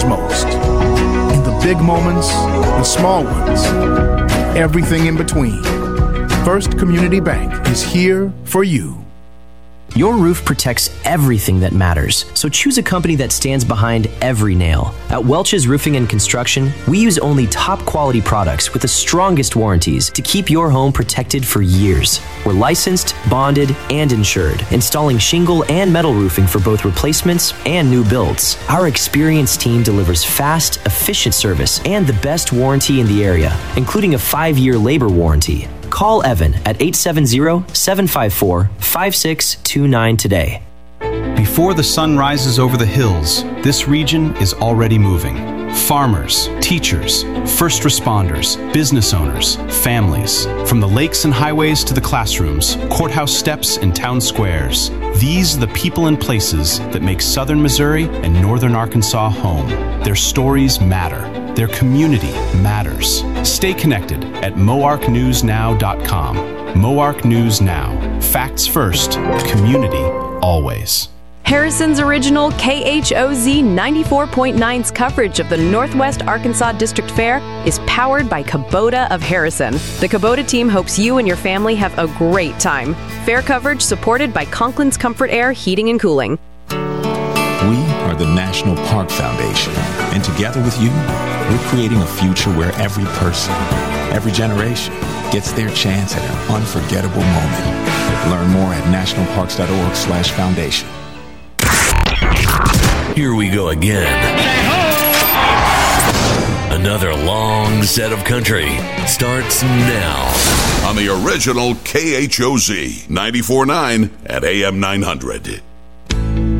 matters most. In the big moments, the small ones, everything in between. First Community Bank is here for you. Your roof protects everything that matters, so choose a company that stands behind every nail. At Welch's Roofing and Construction, we use only top quality products with the strongest warranties to keep your home protected for years. We're licensed, bonded, and insured, installing shingle and metal roofing for both replacements and new builds. Our experienced team delivers fast, efficient service and the best warranty in the area, including a 5-year labor warranty. Call Evan at 870-754-5629 today. Before the sun rises over the hills, this region is already moving. Farmers, teachers, first responders, business owners, families. From the lakes and highways to the classrooms, courthouse steps and town squares. These are the people and places that make southern Missouri and northern Arkansas home. Their stories matter. Their community matters. Stay connected at moarknewsnow.com. Moark News Now. Facts first, community always. Harrison's original KHOZ 94.9's coverage of the Northwest Arkansas District Fair is powered by Kubota of Harrison. The Kubota team hopes you and your family have a great time. Fair coverage supported by Conklin's Comfort Air Heating and Cooling. We are the National Park Foundation, and together with you, we're creating a future where every person, every generation, gets their chance at an unforgettable moment. Learn more at nationalparks.org/foundation. Here we go again. Another long set of country starts now. On the original KHOZ 94.9 at AM 900.